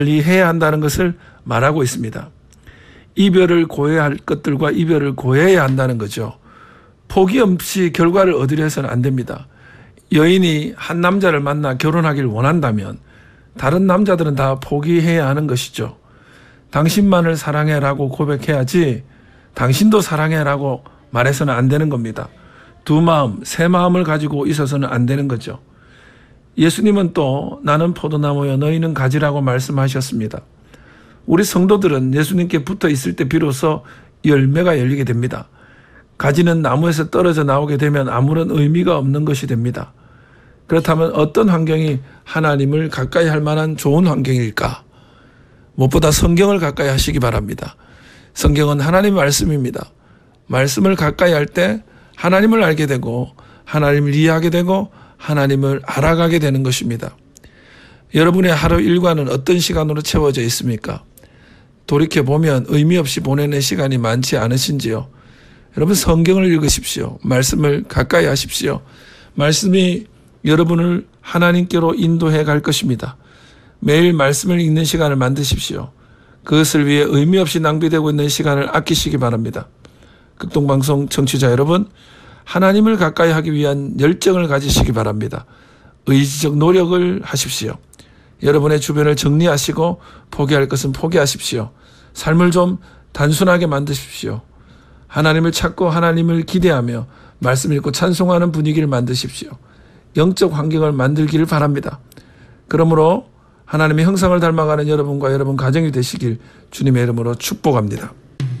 관리해야 한다는 것을 말하고 있습니다. 이별을 고해야 할 것들과 이별을 고해야 한다는 거죠. 포기 없이 결과를 얻으려 해서는 안 됩니다. 여인이 한 남자를 만나 결혼하길 원한다면 다른 남자들은 다 포기해야 하는 것이죠. 당신만을 사랑해라고 고백해야지 당신도 사랑해라고 말해서는 안 되는 겁니다. 두 마음, 세 마음을 가지고 있어서는 안 되는 거죠. 예수님은 또 나는 포도나무여 너희는 가지라고 말씀하셨습니다. 우리 성도들은 예수님께 붙어 있을 때 비로소 열매가 열리게 됩니다. 가지는 나무에서 떨어져 나오게 되면 아무런 의미가 없는 것이 됩니다. 그렇다면 어떤 환경이 하나님을 가까이 할 만한 좋은 환경일까? 무엇보다 성경을 가까이 하시기 바랍니다. 성경은 하나님의 말씀입니다. 말씀을 가까이 할 때 하나님을 알게 되고 하나님을 이해하게 되고 하나님을 알아가게 되는 것입니다. 여러분의 하루 일과는 어떤 시간으로 채워져 있습니까? 돌이켜보면 의미 없이 보내는 시간이 많지 않으신지요? 여러분 성경을 읽으십시오. 말씀을 가까이 하십시오. 말씀이 여러분을 하나님께로 인도해 갈 것입니다. 매일 말씀을 읽는 시간을 만드십시오. 그것을 위해 의미 없이 낭비되고 있는 시간을 아끼시기 바랍니다. 극동방송 청취자 여러분, 하나님을 가까이 하기 위한 열정을 가지시기 바랍니다. 의지적 노력을 하십시오. 여러분의 주변을 정리하시고 포기할 것은 포기하십시오. 삶을 좀 단순하게 만드십시오. 하나님을 찾고 하나님을 기대하며 말씀 읽고 찬송하는 분위기를 만드십시오. 영적 환경을 만들기를 바랍니다. 그러므로 하나님의 형상을 닮아가는 여러분과 여러분 가정이 되시길 주님의 이름으로 축복합니다.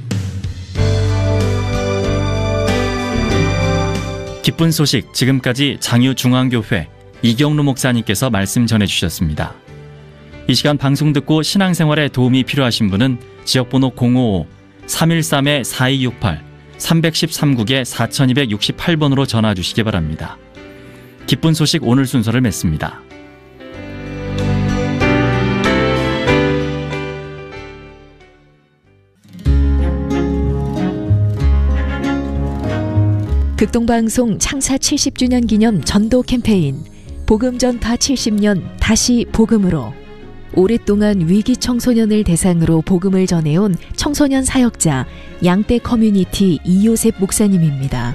기쁜 소식, 지금까지 장유중앙교회 이경루 목사님께서 말씀 전해주셨습니다. 이 시간 방송 듣고 신앙생활에 도움이 필요하신 분은 지역번호 055-313-4268 313국에 4268번으로 전화 주시기 바랍니다. 기쁜 소식 오늘 순서를 맺습니다. 극동방송 창사 70주년 기념 전도 캠페인 복음 전파 70년 다시 복음으로, 오랫동안 위기 청소년을 대상으로 복음을 전해온 청소년 사역자 양떼 커뮤니티 이요셉 목사님입니다.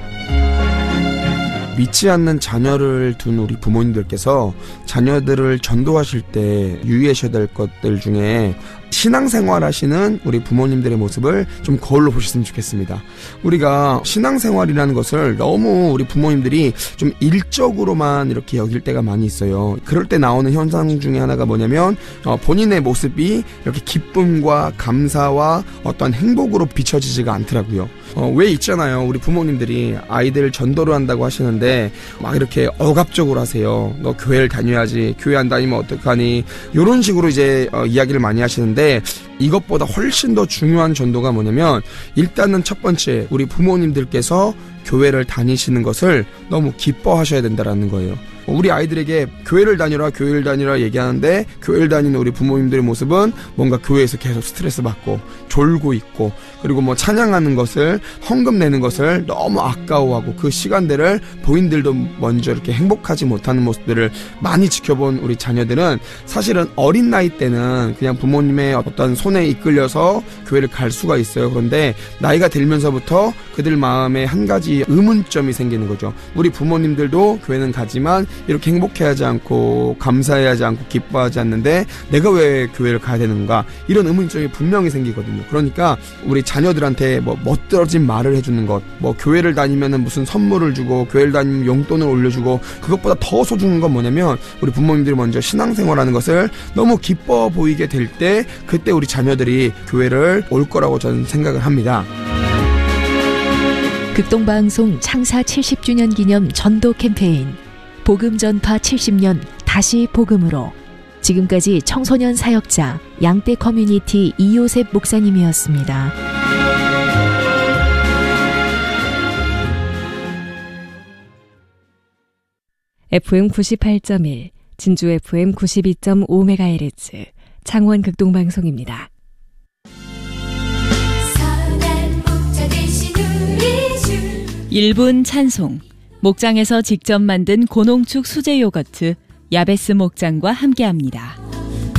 믿지 않는 자녀를 둔 우리 부모님들께서 자녀들을 전도하실 때 유의하셔야 될 것들 중에 신앙생활 하시는 우리 부모님들의 모습을 좀 거울로 보셨으면 좋겠습니다. 우리가 신앙생활이라는 것을 너무 우리 부모님들이 좀 일적으로만 이렇게 여길 때가 많이 있어요. 그럴 때 나오는 현상 중에 하나가 뭐냐면 본인의 모습이 이렇게 기쁨과 감사와 어떤 행복으로 비춰지지가 않더라고요. 왜 있잖아요. 우리 부모님들이 아이들 전도를 한다고 하시는데 막 이렇게 억압적으로 하세요. 너 교회를 다녀야지. 교회 안 다니면 어떡하니. 이런 식으로 이제 이야기를 많이 하시는데, 이것보다 훨씬 더 중요한 전도가 뭐냐면, 일단은 첫 번째 우리 부모님들께서 교회를 다니시는 것을 너무 기뻐하셔야 된다라는 거예요. 우리 아이들에게 교회를 다니라 얘기하는데, 교회를 다니는 우리 부모님들의 모습은 뭔가 교회에서 계속 스트레스 받고 졸고 있고, 그리고 뭐 찬양하는 것을, 헌금 내는 것을 너무 아까워하고, 그 시간들을 본인들도 먼저 이렇게 행복하지 못하는 모습들을 많이 지켜본 우리 자녀들은 사실은 어린 나이 때는 그냥 부모님의 어떤 손에 이끌려서 교회를 갈 수가 있어요. 그런데 나이가 들면서부터 그들 마음에 한 가지 의문점이 생기는 거죠. 우리 부모님들도 교회는 가지만 이렇게 행복해하지 않고 감사해하지 않고 기뻐하지 않는데 내가 왜 교회를 가야 되는가, 이런 의문점이 분명히 생기거든요. 그러니까 우리 자녀들한테 뭐 멋들어진 말을 해주는 것, 뭐 교회를 다니면은 무슨 선물을 주고 교회를 다니면 용돈을 올려주고, 그것보다 더 소중한 건 뭐냐면 우리 부모님들이 먼저 신앙생활하는 것을 너무 기뻐 보이게 될 때, 그때 우리 자녀들이 교회를 올 거라고 저는 생각을 합니다. 극동방송 창사 70주년 기념 전도 캠페인 복음 전파 70년 다시 복음으로, 지금까지 청소년 사역자 양떼 커뮤니티 이요셉 목사님이었습니다. FM 98.1, 진주 FM 92.5MHz, 창원 극동방송입니다. 1분 찬송, 목장에서 직접 만든 고농축 수제 요거트 야베스 목장과 함께합니다.